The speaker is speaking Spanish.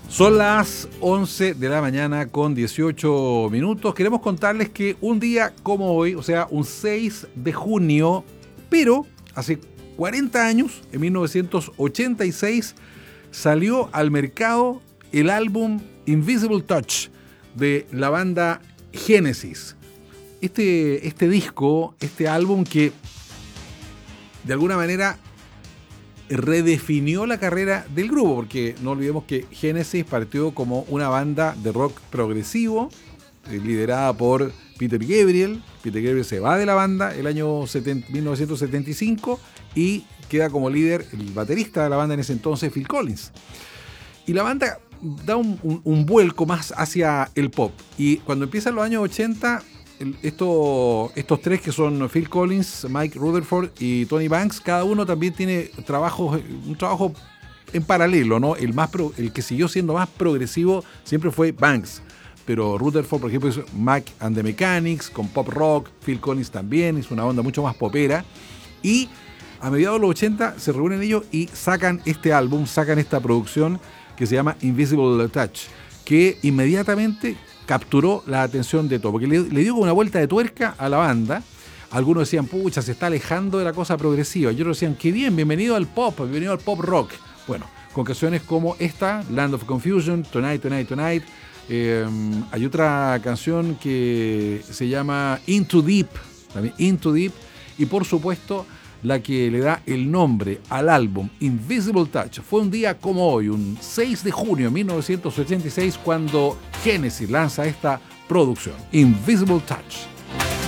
Son las 11 de la mañana con 18 minutos. Queremos contarles que un día como hoy, o sea, un 6 de junio, pero hace 40 años, en 1986, salió al mercado el álbum Invisible Touch de la banda Genesis. Este disco, este álbum que de alguna manera redefinió la carrera del grupo, porque no olvidemos que Genesis partió como una banda de rock progresivo, liderada por Peter Gabriel. Peter Gabriel se va de la banda el año 1975 y queda como líder el baterista de la banda en ese entonces, Phil Collins. Y la banda da un vuelco más hacia el pop. Y cuando empiezan los años 80, estos tres que son Phil Collins, Mike Rutherford y Tony Banks, cada uno también tiene un trabajo en paralelo, ¿no? El que siguió siendo más progresivo siempre fue Banks, pero Rutherford, por ejemplo, hizo Mac and the Mechanics con pop rock. Phil Collins también hizo una onda mucho más popera, y a mediados de los 80 se reúnen ellos y sacan este álbum, sacan esta producción que se llama Invisible Touch, que inmediatamente capturó la atención de todo, porque le dio una vuelta de tuerca a la banda. Algunos decían, pucha, se está alejando de la cosa progresiva, y otros decían, qué bien, bienvenido al pop rock. Bueno, con canciones como esta, Land of Confusion, Tonight, Tonight, Tonight. Hay otra canción que se llama Into Deep, también Into Deep, y por supuesto la que le da el nombre al álbum, Invisible Touch. Fue un día como hoy, un 6 de junio de 1986, cuando Genesis lanza esta producción, Invisible Touch.